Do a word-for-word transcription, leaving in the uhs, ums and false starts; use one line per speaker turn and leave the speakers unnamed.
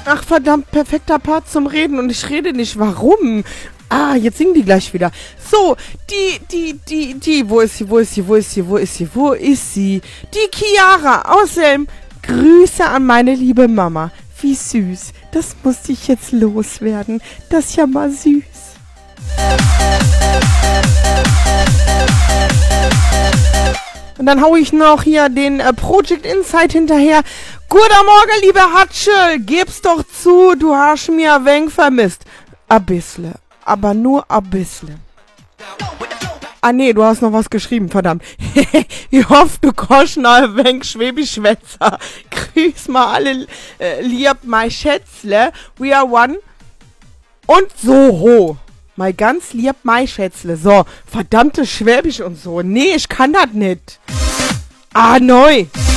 Ach, verdammt, perfekter Part zum Reden und ich rede nicht. Warum? Ah, jetzt singen die gleich wieder. So, die, die, die, die, wo ist sie, wo ist sie, wo ist sie, wo ist sie, wo ist sie? Die Chiara. Außerdem Grüße an meine liebe Mama. Wie süß. Das musste ich jetzt loswerden. Das ist ja mal süß. Und dann hau ich noch hier den äh, Project Insight hinterher. Guten Morgen, liebe Hatschel. Gib's doch zu, du hast mir ein wenig vermisst. A bissle. Aber nur a bissle. Ah nee, du hast noch was geschrieben, verdammt. Ich hoffe, du kannst noch ein wenig Schwäbisch schwätzen. Grüß mal alle äh, lieb, mein Schätzle. We are one. Und so. Mal ganz lieb, mein Schätzle. So, verdammtes Schwäbisch und so. Nee, ich kann das nicht. Ah, neu.